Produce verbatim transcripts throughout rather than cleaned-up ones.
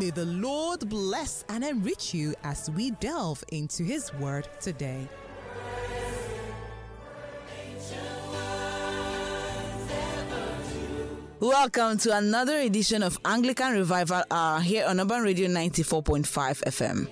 May the Lord bless and enrich you as we delve into His Word today. Welcome to another edition of Anglican Revival Hour here on Urban Radio ninety-four point five F M.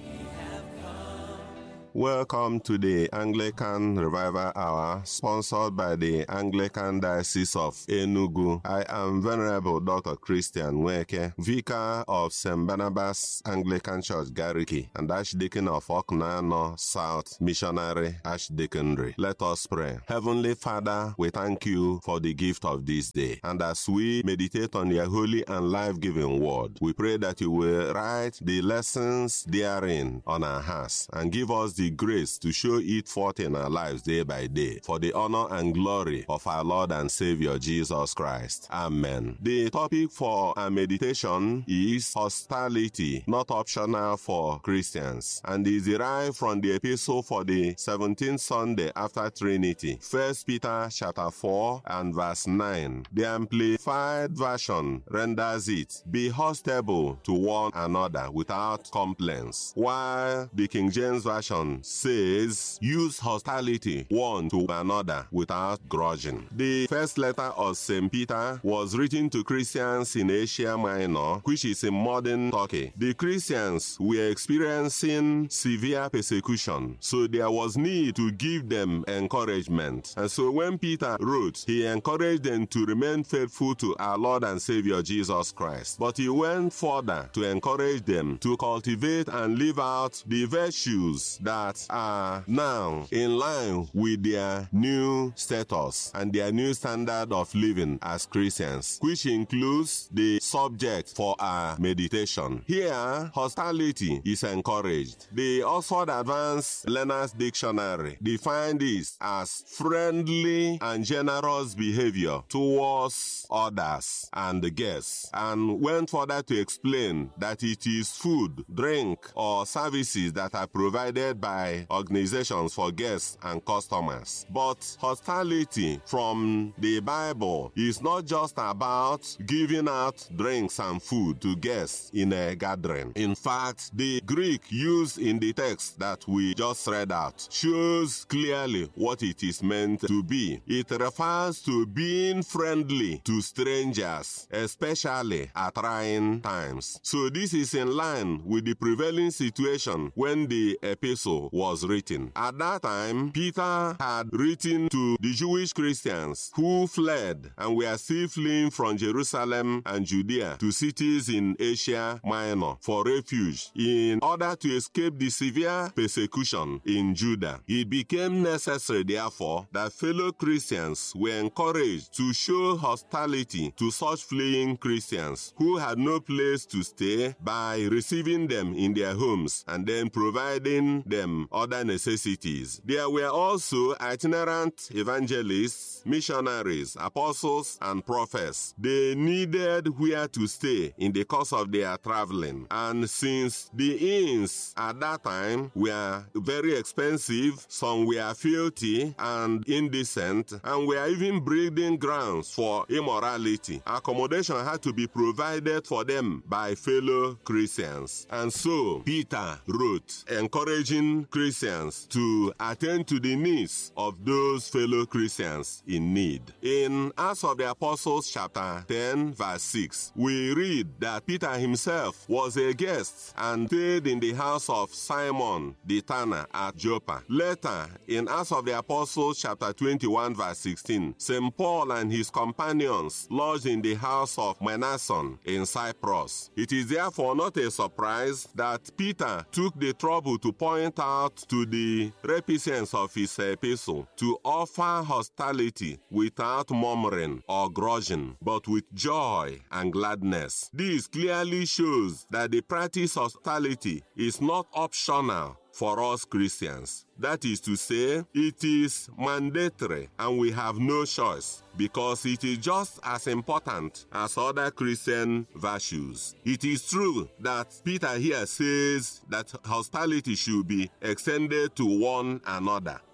Welcome to the Anglican Revival Hour, sponsored by the Anglican Diocese of Enugu. I am Venerable Doctor Christian Nweke, Vicar of Saint Barnabas Anglican Church, Gariki, and Archdeacon of Oknano South Missionary Archdeaconry. Let us pray. Heavenly Father, we thank you for the gift of this day. And as we meditate on your holy and life-giving word, we pray that you will write the lessons therein on our hearts and give us the grace to show it forth in our lives day by day, for the honor and glory of our Lord and Savior Jesus Christ. Amen. The topic for our meditation is hospitality, not optional for Christians, and is derived from the epistle for the seventeenth Sunday after Trinity, First Peter chapter four and verse nine. The Amplified Version renders it, "Be hospitable to one another without complaints," while the King James Version says, "Use hospitality one to another without grudging." The first letter of Saint Peter was written to Christians in Asia Minor, which is in modern Turkey. The Christians were experiencing severe persecution, so there was need to give them encouragement. And so when Peter wrote, he encouraged them to remain faithful to our Lord and Savior Jesus Christ. But he went further to encourage them to cultivate and live out the virtues that that are now in line with their new status and their new standard of living as Christians, which includes the subject for our meditation. Here, hospitality is encouraged. The Oxford Advanced Learner's Dictionary defines this as friendly and generous behavior towards others and the guests, and went further to explain that it is food, drink, or services that are provided by by organizations for guests and customers. But hospitality from the Bible is not just about giving out drinks and food to guests in a gathering. In fact, the Greek used in the text that we just read out shows clearly what it is meant to be. It refers to being friendly to strangers, especially at trying times. So this is in line with the prevailing situation when the epistle was written. At that time, Peter had written to the Jewish Christians who fled and were still fleeing from Jerusalem and Judea to cities in Asia Minor for refuge in order to escape the severe persecution in Judah. It became necessary, therefore, that fellow Christians were encouraged to show hospitality to such fleeing Christians who had no place to stay by receiving them in their homes and then providing them other necessities. There were also itinerant evangelists, missionaries, apostles, and prophets. They needed where to stay in the course of their traveling. And since the inns at that time were very expensive, some were filthy and indecent, and were even breeding grounds for immorality, accommodation had to be provided for them by fellow Christians. And so Peter wrote, encouraging Christians to attend to the needs of those fellow Christians in need. In Acts of the Apostles chapter ten verse six, we read that Peter himself was a guest and stayed in the house of Simon the tanner at Joppa. Later, in Acts of the Apostles chapter twenty-one verse sixteen, Saint Paul and his companions lodged in the house of Mnason in Cyprus. It is therefore not a surprise that Peter took the trouble to point out to the recipients of his epistle to offer hospitality without murmuring or grudging, but with joy and gladness. This clearly shows that the practice of hospitality is not optional for us Christians. That is to say, it is mandatory and we have no choice because it is just as important as other Christian virtues. It is true that Peter here says that hospitality should be extended to one another.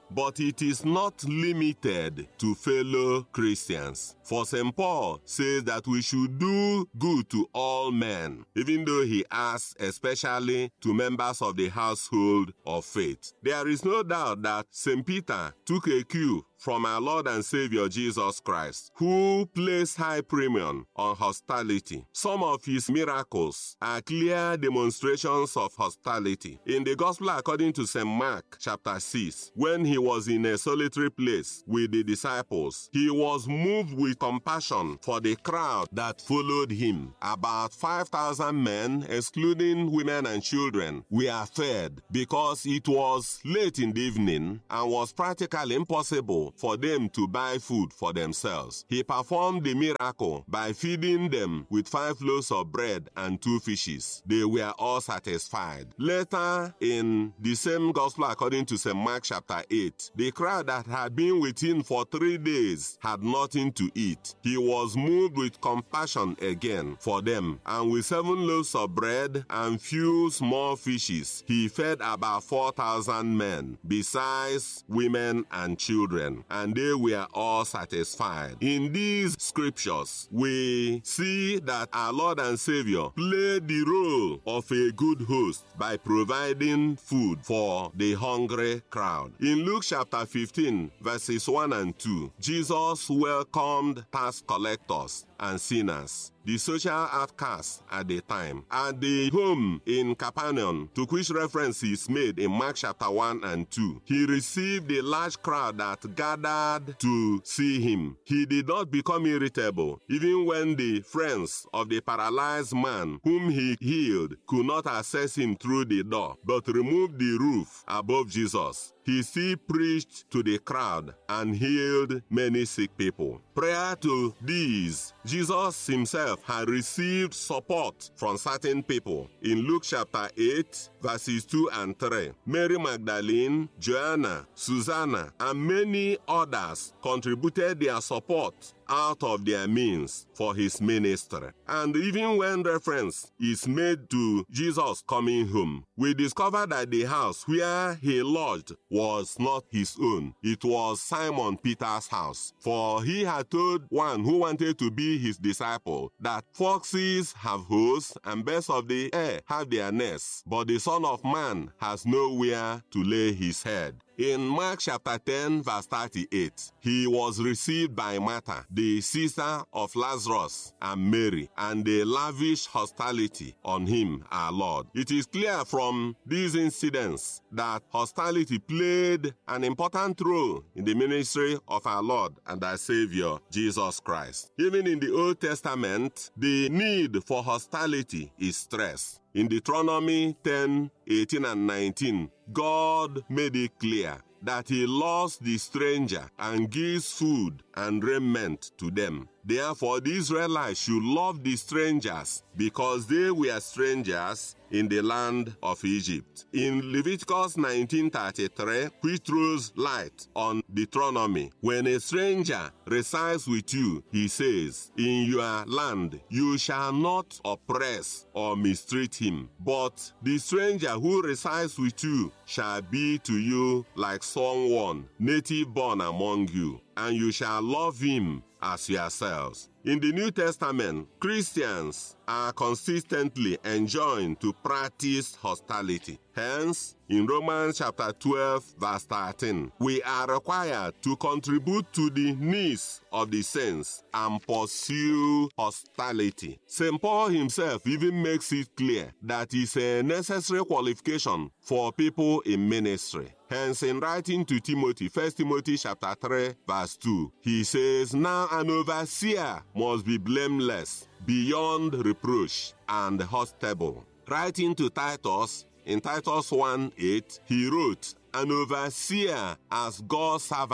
but it is not limited to fellow Christians. For Saint Paul says that we should do good to all men, even though he asks especially to members of the household of faith. There is no doubt that Saint Peter took a cue from our Lord and Savior Jesus Christ, who placed high premium on hospitality. Some of his miracles are clear demonstrations of hospitality. In the Gospel according to Saint Mark chapter six, when he was in a solitary place with the disciples, he was moved with compassion for the crowd that followed him. About five thousand men, excluding women and children, were fed because it was late in the evening and was practically impossible for them to buy food for themselves. He performed the miracle by feeding them with five loaves of bread and two fishes. They were all satisfied. Later, in the same Gospel according to Saint Mark chapter eight, the crowd that had been with him for three days had nothing to eat. He was moved with compassion again for them, and with seven loaves of bread and few small fishes, he fed about four thousand men, besides women and children, and they were all satisfied. In these scriptures, we see that our Lord and Savior played the role of a good host by providing food for the hungry crowd. In Luke chapter fifteen, verses one and two, Jesus welcomed tax collectors and sinners, the social outcasts at the time, at the home in Capernaum, to which reference is made in Mark chapter one and two. He received a large crowd that gathered to see him. He did not become irritable, even when the friends of the paralyzed man whom he healed could not access him through the door, but removed the roof above Jesus. He still preached to the crowd and healed many sick people. Prior to these, Jesus himself had received support from certain people. In Luke chapter eight, verses two and three, Mary Magdalene, Joanna, Susanna, and many others contributed their support out of their means for his ministry. And even when reference is made to Jesus coming home, we discover that the house where he lodged was not his own. It was Simon Peter's house. For he had told one who wanted to be his disciple that foxes have holes and birds of the air have their nests, but the Son of Man has nowhere to lay his head. In Mark chapter ten, verse thirty-eight, he was received by Martha, the sister of Lazarus, and Mary, and they lavished hospitality on him, our Lord. It is clear from these incidents that hospitality played an important role in the ministry of our Lord and our Savior, Jesus Christ. Even in the Old Testament, the need for hospitality is stressed. In Deuteronomy ten, eighteen and nineteen, God made it clear that he loves the stranger and gives food and raiment to them. Therefore, the Israelites should love the strangers because they were strangers in the land of Egypt. In Leviticus nineteen thirty-three, which throws light on Deuteronomy, when a stranger resides with you, he says, in your land you shall not oppress or mistreat him, but the stranger who resides with you shall be to you like someone native born among you, and you shall love him as yourselves. In the New Testament, Christians are consistently enjoined to practice hospitality. Hence, in Romans chapter twelve, verse thirteen, we are required to contribute to the needs of the saints and pursue hospitality. Saint Paul himself even makes it clear that it's a necessary qualification for people in ministry. Hence, in writing to Timothy, First Timothy chapter three, verse two, he says, now an overseer must be blameless, beyond reproach, and hospitable. Writing to Titus, in Titus one eight, he wrote, an overseer as God's servant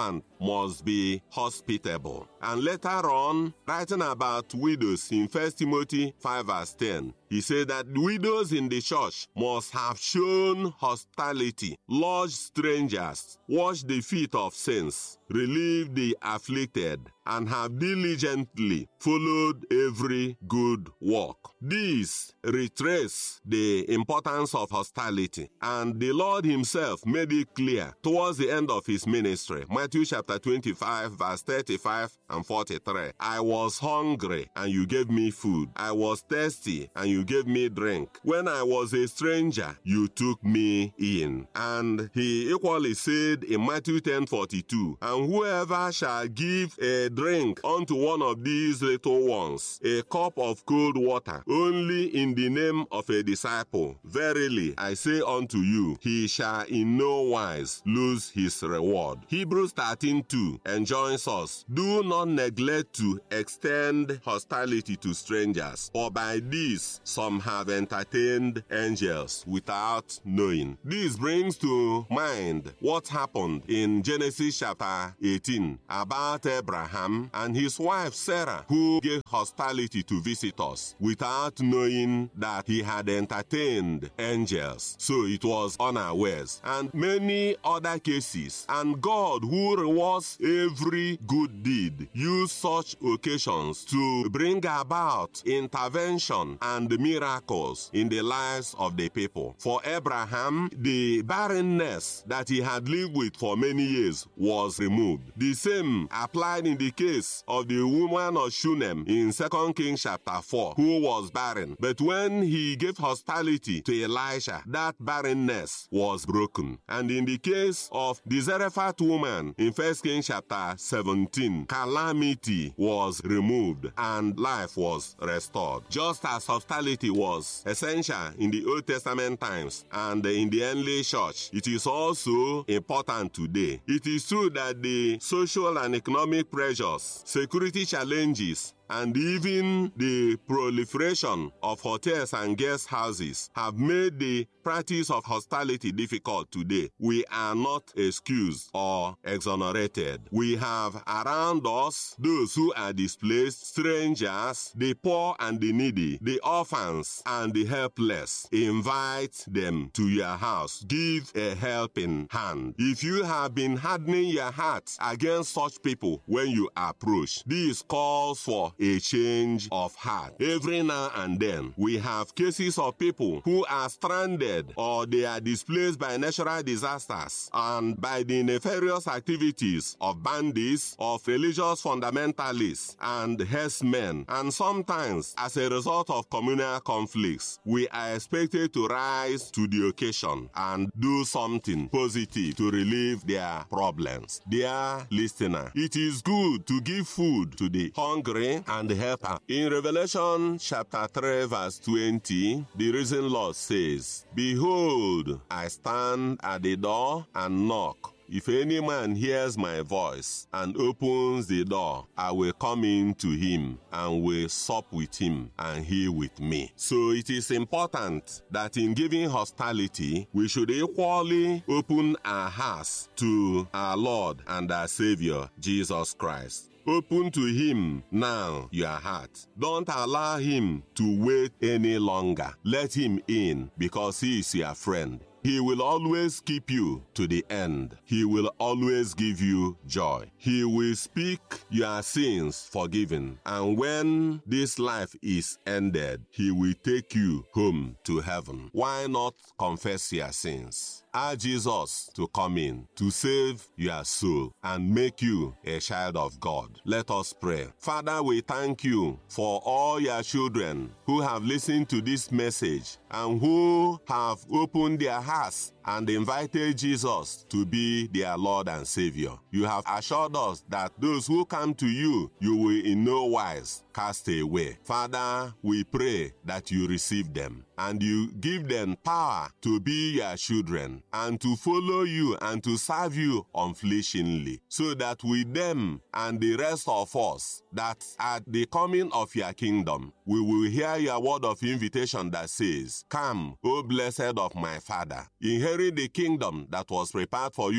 must be hospitable. And later on, writing about widows in First Timothy five verse ten, he said that widows in the church must have shown hospitality, lodged strangers, washed the feet of saints, relieved the afflicted, and have diligently followed every good work. These retrace the importance of hospitality, and the Lord himself made it clear towards the end of his ministry. Matthew chapter twenty-five, verse thirty-five and forty-three. I was hungry, and you gave me food. I was thirsty, and you gave me drink. When I was a stranger, you took me in. And he equally said in Matthew ten forty-two, and whoever shall give a drink unto one of these little ones a cup of cold water, only in the name of a disciple, verily I say unto you, he shall in no wise lose his reward. Hebrews thirteen two enjoins us, do not neglect to extend hospitality to strangers, for by this some have entertained angels without knowing. This brings to mind what happened in Genesis chapter eighteen about Abraham and his wife Sarah, who gave hospitality to visitors without knowing that he had entertained angels. So it was unawares. And many other cases. And God, who rewards every good deed, used such occasions to bring about intervention and miracles in the lives of the people. For Abraham, the barrenness that he had lived with for many years was removed. The same applied in the case of the woman of Shunem in Second Kings chapter four, who was barren. But when he gave hospitality to Elisha, that barrenness was broken. And in the case of the Zarephath woman in First Kings chapter seventeen, calamity was removed and life was restored. Just as hospitality was essential in the Old Testament times and in the early church, it is also important today. It is true that the social and economic pressures, security challenges, and even the proliferation of hotels and guest houses have made the practice of hospitality difficult today. We are not excused or exonerated. We have around us those who are displaced, strangers, the poor and the needy, the orphans and the helpless. Invite them to your house. Give a helping hand. If you have been hardening your heart against such people when you approach, this calls for a change of heart. Every now and then, we have cases of people who are stranded or they are displaced by natural disasters and by the nefarious activities of bandits, of religious fundamentalists and herdsmen. And sometimes, as a result of communal conflicts, we are expected to rise to the occasion and do something positive to relieve their problems. Dear listener, it is good to give food to the hungry and the helper. In Revelation chapter three verse twenty, the risen Lord says, behold, I stand at the door and knock. If any man hears my voice and opens the door, I will come in to him and will sup with him and he with me. So it is important that in giving hospitality, we should equally open our hearts to our Lord and our Savior, Jesus Christ. Open to him now your heart. Don't allow him to wait any longer. Let him in because he is your friend. He will always keep you to the end. He will always give you joy. He will speak your sins forgiven. And when this life is ended, he will take you home to heaven. Why not confess your sins? Ask Jesus to come in, to save your soul and make you a child of God. Let us pray. Father, we thank you for all your children who have listened to this message and who have opened their hearts and invited Jesus to be their Lord and Savior. You have assured us that those who come to you, you will in no wise cast away. Father, we pray that you receive them and you give them power to be your children and to follow you and to serve you unflinchingly, so that with them and the rest of us, that at the coming of your kingdom, we will hear your word of invitation that says, come, O blessed of my Father, inherit the kingdom that was prepared for you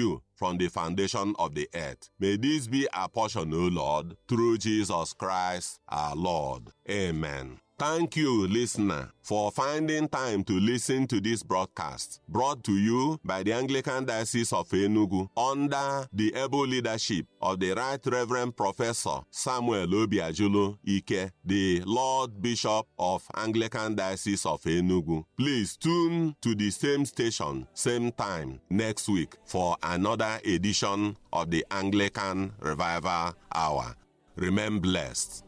from the foundation of the earth. May this be our portion, O Lord, through Jesus Christ our Lord. Amen. Thank you, listener, for finding time to listen to this broadcast, brought to you by the Anglican Diocese of Enugu under the able leadership of the Right Reverend Professor Samuel Obiajulu Ike, the Lord Bishop of Anglican Diocese of Enugu. Please tune to the same station, same time next week for another edition of the Anglican Revival Hour. Remain blessed.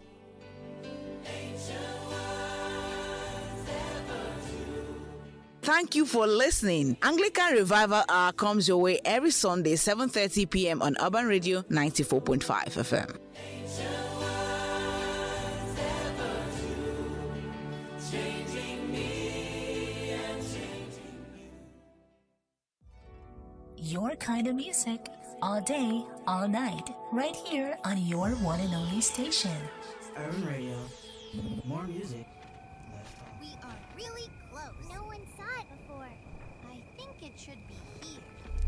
Thank you for listening. Anglican Revival Hour comes your way every Sunday, seven thirty p.m. on Urban Radio ninety-four point five F M. Your kind of music, all day, all night, right here on your one and only station. Urban Radio. More music. We are really close. No one saw it before. I think it should be